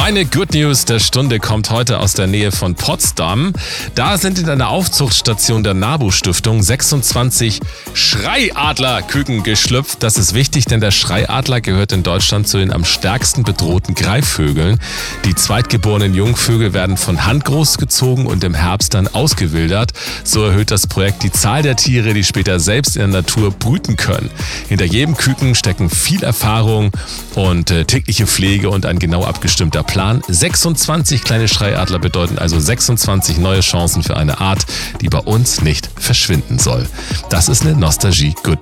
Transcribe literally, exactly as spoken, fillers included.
Meine Good News der Stunde kommt heute aus der Nähe von Potsdam. Da sind in einer Aufzuchtstation der NABU-Stiftung sechsundzwanzig Schreiadlerküken geschlüpft. Das ist wichtig, denn der Schreiadler gehört in Deutschland zu den am stärksten bedrohten Greifvögeln. Die zweitgeborenen Jungvögel werden von Hand großgezogen und im Herbst dann ausgewildert. So erhöht das Projekt die Zahl der Tiere, die später selbst in der Natur brüten können. Hinter jedem Küken stecken viel Erfahrung und äh, tägliche Pflege und ein genau abgestimmter Plan. sechsundzwanzig kleine Schreiadler bedeuten also sechsundzwanzig neue Chancen für eine Art, die bei uns nicht verschwinden soll. Das ist eine Nostalgie Good